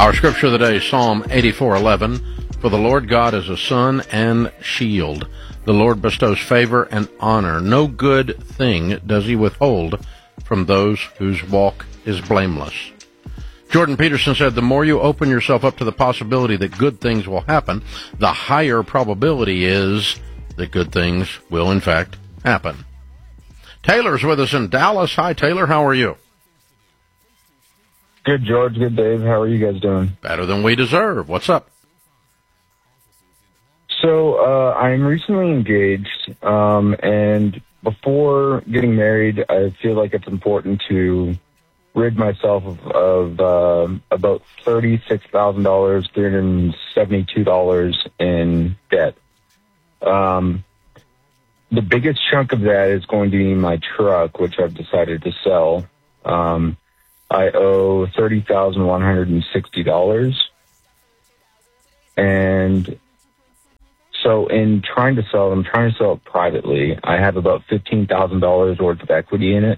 Our scripture of the day is Psalm 84:11. For the Lord God is a sun and shield. The Lord bestows favor and honor. No good thing does he withhold from those whose walk is blameless. Jordan Peterson said, the more you open yourself up to the possibility that good things will happen, the higher probability is that good things will, in fact, happen. Taylor's with us in Dallas. Hi, Taylor. How are you? Good, George. Good, Dave. How are you guys doing? Better than we deserve. What's up? So, I'm recently engaged, and before getting married, I feel like it's important to rid myself of about $36,000, $372 in debt. The biggest chunk of that is going to be my truck, which I've decided to sell. I owe $30,160. And so in trying to sell it, I'm trying to sell it privately. I have about $15,000 worth of equity in it.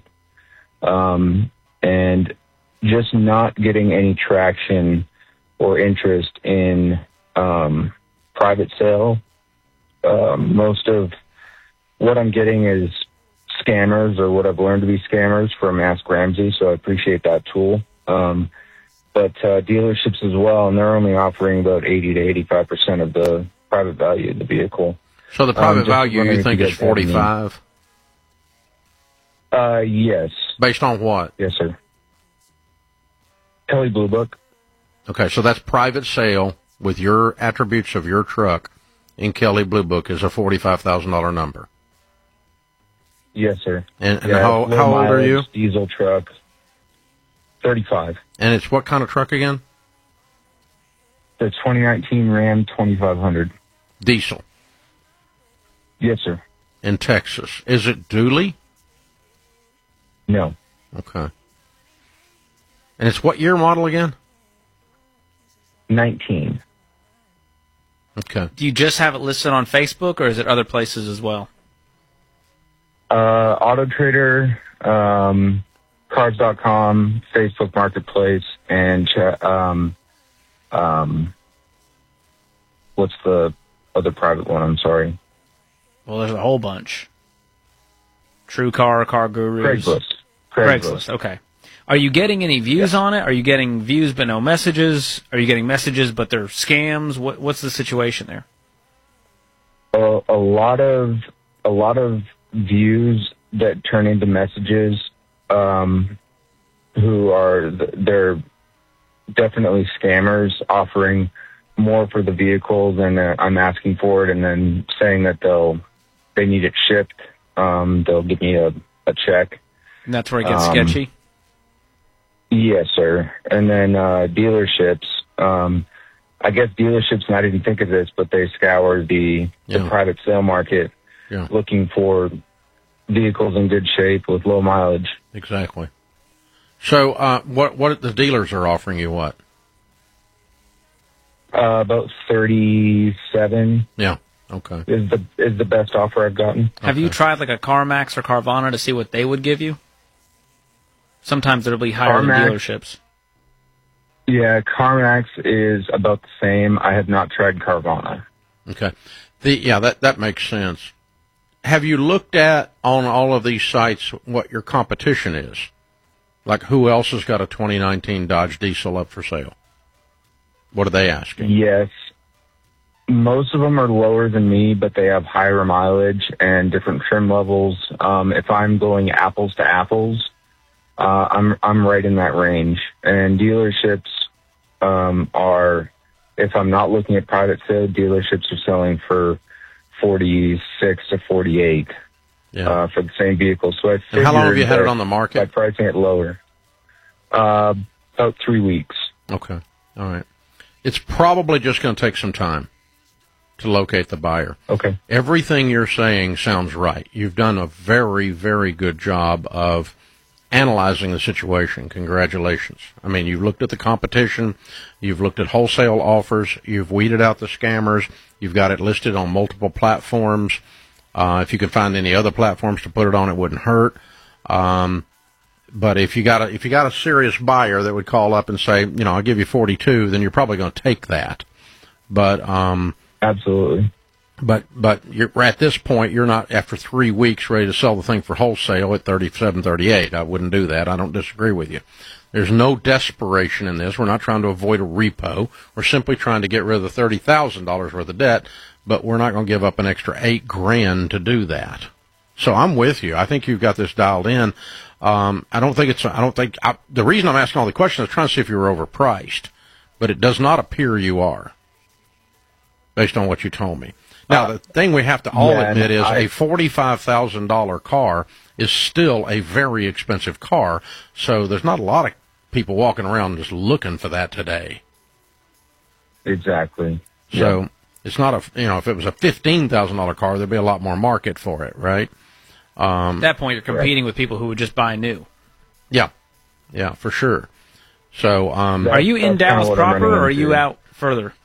And just not getting any traction or interest in private sale. Most of what I'm getting is scammers, or what I've learned to be scammers from Ask Ramsey, so I appreciate that tool. But dealerships as well, and they're only offering about 80 to 85% of the private value of the vehicle. So the private value you think is 45? Yes. Based on what? Yes, sir. Kelley Blue Book. Okay, so that's private sale with your attributes of your truck in Kelley Blue Book is a $45,000 number. Yes, sir. And how old are you? Diesel truck. 35. And it's what kind of truck again? The 2019 Ram 2500. Diesel. Yes, sir. In Texas. Is it dually? No. Okay. And it's what year model again? 19. Okay. Do you just have it listed on Facebook, or is it other places as well? Auto Trader, Cars.com, Facebook Marketplace, and what's the other private one? I'm sorry. Well, there's a whole bunch. TrueCar, Car Gurus. Craigslist. Okay. Are you getting any views on it? Are you getting views but no messages? Are you getting messages but they're scams? What's the situation there? A lot of views that turn into messages. They're definitely scammers, offering more for the vehicle than I'm asking for it, and then saying that they need it shipped. They'll give me a check. And that's where it gets sketchy? Yes, sir. And then dealerships, I guess dealerships, and I didn't think of this, but they scour the private sale market looking for vehicles in good shape with low mileage. Exactly. So what the dealers are offering you what? About 37. Yeah. Okay. Is the best offer I've gotten. Have you tried like a CarMax or Carvana to see what they would give you? Sometimes it'll be higher than dealerships. Yeah, CarMax is about the same. I have not tried Carvana. Okay. That makes sense. Have you looked at, on all of these sites, what your competition is? Like, who else has got a 2019 Dodge Diesel up for sale? What are they asking? Yes. Most of them are lower than me, but they have higher mileage and different trim levels. If I'm going apples to apples, I'm right in that range. And dealerships are, if I'm not looking at private sale, dealerships are selling for 46 to 48 for the same vehicle. So I figured, how long have you had it on the market? By pricing it lower. About 3 weeks. Okay. All right. It's probably just going to take some time to locate the buyer. Okay. Everything you're saying sounds right. You've done a very, very good job of analyzing the situation. Congratulations. I mean, you've looked at the competition, you've looked at wholesale offers, you've weeded out the scammers, you've got it listed on multiple platforms. If you could find any other platforms to put it on, it wouldn't hurt. But if you got a serious buyer that would call up and say, I'll give you 42, then you're probably going to take that. But absolutely. But you're at this point, you're not after 3 weeks ready to sell the thing for wholesale at 37, 38. I wouldn't do that. I don't disagree with you. There's no desperation in this. We're not trying to avoid a repo. We're simply trying to get rid of the $30,000 worth of debt, but we're not going to give up an extra $8,000 to do that. So I'm with you. I think you've got this dialed in. The reason I'm asking all the questions is trying to see if you're overpriced, but it does not appear you are, based on what you told me. Now, the thing we have to all admit is a $45,000 car is still a very expensive car, so there's not a lot of people walking around just looking for that today. Exactly. So it's not if it was a $15,000 car, there'd be a lot more market for it, right? At that point, you're competing with people who would just buy new. Yeah, for sure. So, are you in Dallas proper, or are you out further?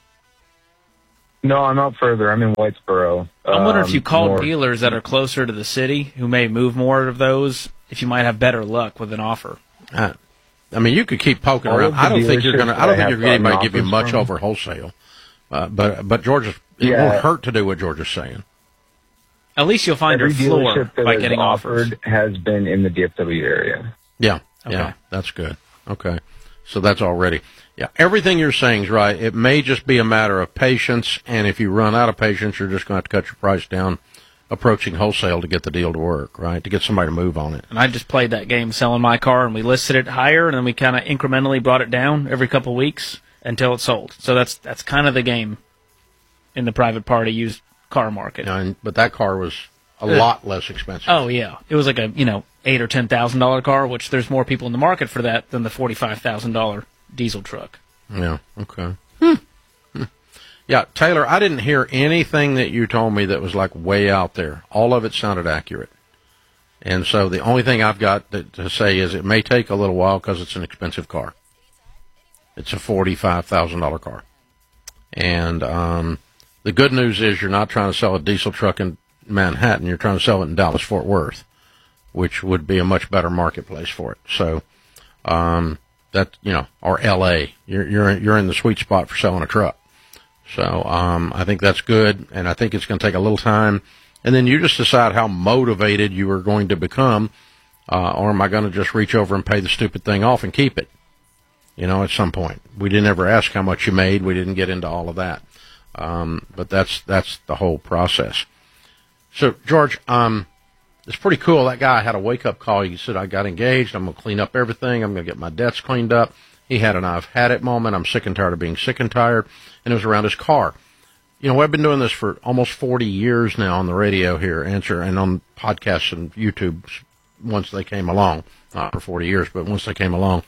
No, I'm out further. I'm in Whitesboro. I'm wondering if you called dealers that are closer to the city who may move more of those, if you might have better luck with an offer. You could keep poking around. I don't think you're going to get anybody to give you much over wholesale. But Georgia, it won't hurt to do what Georgia's saying. At least you'll find your floor by getting offers. Has been in the DFW area. Yeah, okay. Yeah, that's good. Okay, so that's already. Yeah, everything you're saying is right. It may just be a matter of patience, and if you run out of patience, you're just going to have to cut your price down, approaching wholesale to get the deal to work, right? To get somebody to move on it. And I just played that game selling my car, and we listed it higher, and then we kind of incrementally brought it down every couple of weeks until it sold. So that's kind of the game in the private party used car market. But that car was a lot less expensive. Oh yeah, it was like a $8,000 or $10,000 car, which there's more people in the market for that than the $45,000 diesel truck. Yeah. Okay. Yeah, Taylor, I didn't hear anything that you told me that was like way out there. All of it sounded accurate. And so the only thing I've got to say is it may take a little while because it's an expensive car. It's a $45,000 car. And the good news is you're not trying to sell a diesel truck in Manhattan. You're trying to sell it in Dallas-Fort Worth, which would be a much better marketplace for it. So or L.A. You're in the sweet spot for selling a truck. So I think that's good, and I think it's going to take a little time. And then you just decide how motivated you are going to become, or am I going to just reach over and pay the stupid thing off and keep it? At some point. We didn't ever ask how much you made. We didn't get into all of that. But that's the whole process. So, George, it's pretty cool. That guy had a wake-up call. He said, I got engaged. I'm going to clean up everything. I'm going to get my debts cleaned up. He had an I've had it moment. I'm sick and tired of being sick and tired. And it was around his car. I've been doing this for almost 40 years now on the radio here, and on podcasts and YouTube once they came along. Not for 40 years, but once they came along.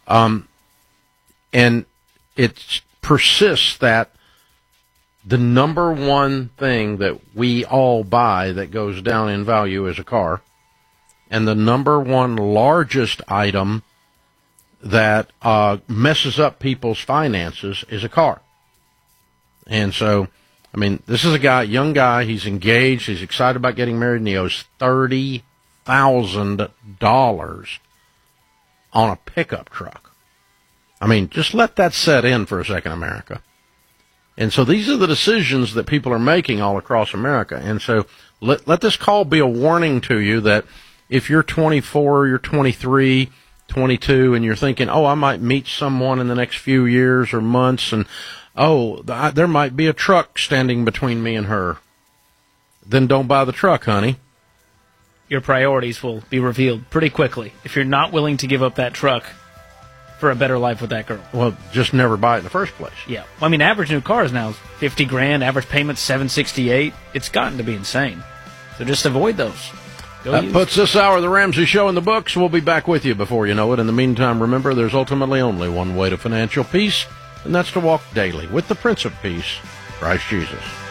And it persists that the number one thing that we all buy that goes down in value is a car, and the number one largest item that messes up people's finances is a car. And so, this is a young guy, he's engaged, he's excited about getting married, and he owes $30,000 on a pickup truck. Just let that set in for a second, America. And so these are the decisions that people are making all across America. And so let this call be a warning to you that if you're 24, you're 23, 22, and you're thinking, I might meet someone in the next few years or months, and there might be a truck standing between me and her, then don't buy the truck, honey. Your priorities will be revealed pretty quickly if you're not willing to give up that truck for a better life with that girl. Well, just never buy it in the first place. Yeah. Average new cars now is $50,000, average payment $768. It's gotten to be insane. So just avoid those. That puts this hour of the Ramsey Show in the books. We'll be back with you before you know it. In the meantime, remember, there's ultimately only one way to financial peace, and that's to walk daily with the Prince of Peace, Christ Jesus.